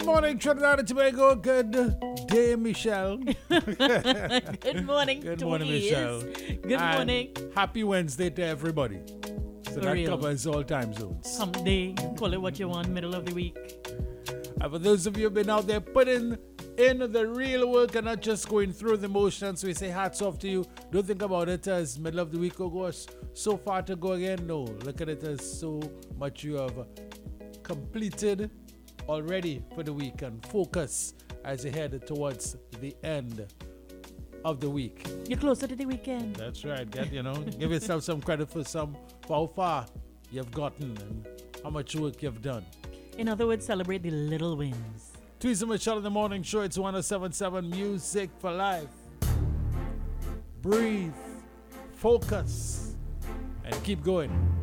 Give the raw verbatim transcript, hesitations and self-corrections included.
Good morning, Trinidad and Tobago. Good day, Michelle. Good morning, Good Tweez. morning, Michelle. Good And morning. happy Wednesday to everybody. So For that real. covers all time zones. Hump day, call it what you want, middle of the week. And for those of you who've been out there putting in the real work and not just going through the motions, we say hats off to you. Don't think about it as middle of the week or goes so far to go again. No, look at it as so much you have completed already for the week, and focus as you head towards the end of the week. You're closer to the weekend. That's right. Get, you know, give yourself some credit for some for how far you've gotten and how much work you've done. In other words, celebrate the little wins. Tweez and Michelle in the morning show. It's one oh seven point seven Music for Life. Breathe, focus, and keep going.